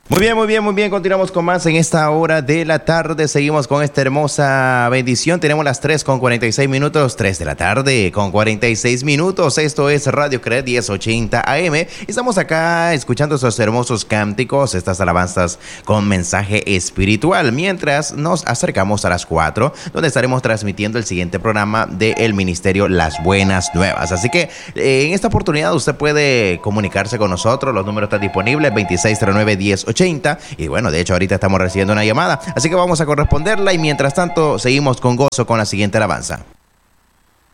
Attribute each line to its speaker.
Speaker 1: Muy bien, muy bien, muy bien. Continuamos con más en esta hora de la tarde. Seguimos con esta hermosa bendición. Tenemos las 3:46, 3 de la tarde con 46 minutos. Esto es Radio Cred 1080 AM. Estamos acá escuchando esos hermosos cánticos, estas alabanzas con mensaje espiritual. Mientras nos acercamos a las 4, donde estaremos transmitiendo el siguiente programa del Ministerio Las Buenas Nuevas. Así que en esta oportunidad usted puede comunicarse con nosotros. Los números están disponibles: 2639-1080. Y bueno, de hecho ahorita estamos recibiendo una llamada, así que vamos a corresponderla y mientras tanto seguimos con gozo con la siguiente alabanza.